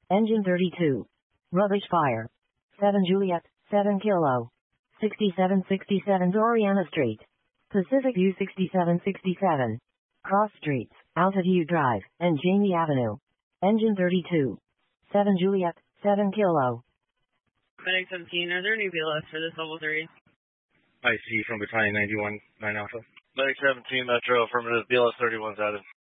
Engine 32. Rubbish fire. 7 Juliet, 7 Kilo. 6767 Doriana Street. Pacific View 6767. Cross Streets, Altaview Drive, and Jamie Avenue. Engine 32. 7 Juliet, 7 Kilo. FedEx 17, are there any BLS for this level 3? IC from Battalion 91, 9 Alpha. FedEx 17 Metro, affirmative, BLS 31's added.